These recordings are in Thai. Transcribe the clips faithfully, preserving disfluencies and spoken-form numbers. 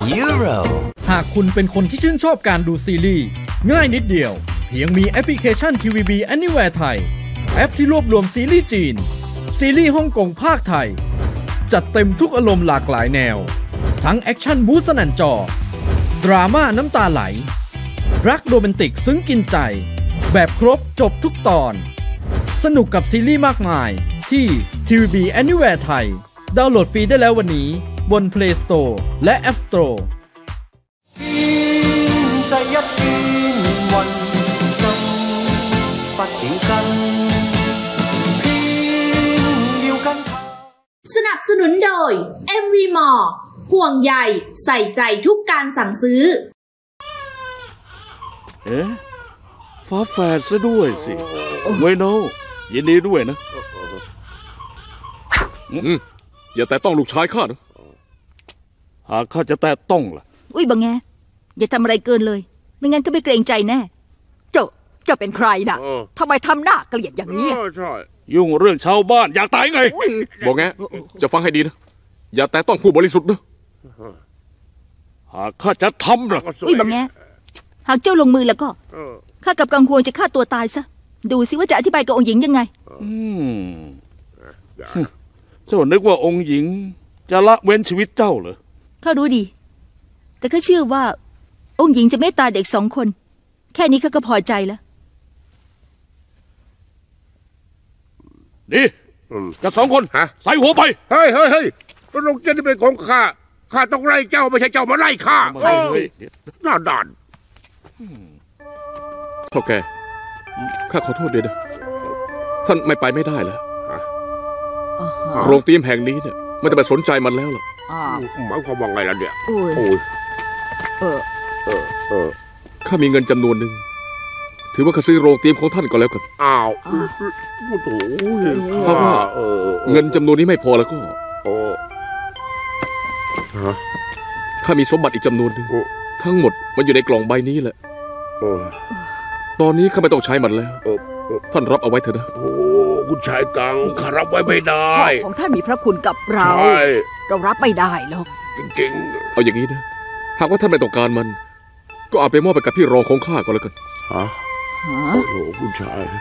Euro หากคุณเป็นคนที่ชื่นชอบการดูซีรีส์ง่ายนิดเดียวเพียงมีแอปพลิเคชัน ที วี บี Anywhere ไทยแอปที่รวบรวมซีรีส์จีนซีรีส์ฮ่องกงภาคไทยจัดเต็มทุกอารมณ์หลากหลายแนวทั้งแอคชั่นบู๊สนั่นจอดราม่าน้ำตาไหลรักโรแมนติกซึ้งกินใจแบบครบจบทุกตอนสนุกกับซีรีส์มากมายที่ ที วี บี Anywhere ไทยดาวน์โหลดฟรีได้แล้ววันนี้บน Play Store และ App Store สนับสนุนโดย เอ็ม วี Mall ห่วงใยใส่ใจทุกการสั่งซื้อเอ๊ะฟ้าแฝดซะด้วยสิเวยโนยินดีด้วยนะอืมอย่าแต่ต้องลูกชายข้านะหากข้าจะแต่ต้องล่ะอุ้ยบังแงอย่าทำอะไรเกินเลยไม่งั้นก็ไม่เกรงใจแน่เจ้าเจ้าเป็นใครน่ะทำไมทำหน้าเกลียดอย่างนี้ใช่ยุ่งเรื่องชาวบ้านอยากตายไงบอกแงจะฟังให้ดีนะอย่าแต่ต้องผู้บริสุทธิ์นะหากข้าจะทำนะอุ้ยบังแงหากเจ้าลงมือแล้วก็ข้ากับกังฮวงจะฆ่าตัวตายซะดูสิว่าจะอธิบายกับองค์หญิงยังไงอืมเจ้านึกว่าองค์หญิงจะละเว้นชีวิตเจ้าเหรอข้ารู้ดีแต่ข้าเชื่อว่าองค์หญิงจะเมตตาเด็กสองคนแค่นี้ข้าก็พอใจแล้วนี่จะสองคนใส่หัวไปเฮ้ยเฮ้ยเฮ้ยลงเจนี่เป็นของข้าข้าต้องไล่เจ้าไม่ใช่เจ้ามาไล่ข้าหน้าด่านเท่าแกข้าขอโทษเดี๋ยวนะท่านไม่ไปไม่ได้แล้วโรงเตรียมแห่งนี้เนี่ยไม่ต้องไปสนใจมันแล้วล่ะหมายความว่าไงล่ะเนี่ยโอ้ยเออเออเออข้ามีเงินจำนวนหนึ่งถือว่าข้าซื้อโรงเตรียมของท่านก็แล้วกันอ้าวโอ้โหเพราะว่าเงินจำนวนนี้ไม่พอแล้วก็ข้ามีสมบัติอีกจำนวนหนึ่งทั้งหมดมันอยู่ในกล่องใบนี้แหละตอนนี้ข้าไม่ต้องใช้มันแล้วท่านรับเอาไว้เถอะนะโอ้คุณชายกังข้ารับไว้ไม่ได้ของท่านมีพระคุณกับเราเรารับไม่ได้หรอกจริงๆเอาอย่างนี้นะหากว่าท่านไม่ต้องการมันก็เอาไปมอบไปกับพี่รองของข้าก็แล้วกันฮะโอ้โหคุณชาย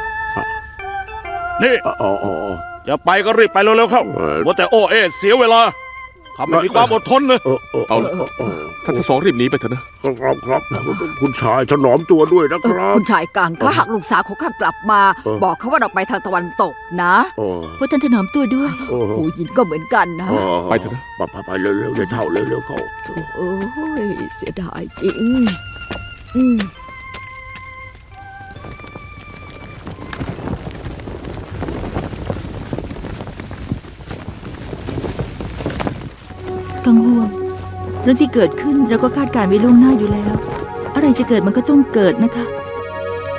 นี่จะไปก็รีบไปเร็วๆเข้าว่าแต่โอ้เอเสียเวลาข้าไม่มีความอดทนเลยเอาท่านทั้งสองรีบหนีไปเถอะนะครับครับคุณชายถนอมตัวด้วยนะครับคุณชายกังข้าหักลูกสาวของข้ากลับมาบอกเขาว่าเราไปทางตะวันตกนะเพราะท่านถนอมตัวด้วยผู้หญิงก็เหมือนกันนะไปเถอะนะไปไปเร็วๆเลยเท่าเร็วๆเขาโอ้ยเสียดายจริงอืมกังวลเรื่องที่เกิดขึ้นเราก็คาดการไว้ล่วงหน้าอยู่แล้วอะไรจะเกิดมันก็ต้องเกิดนะคะ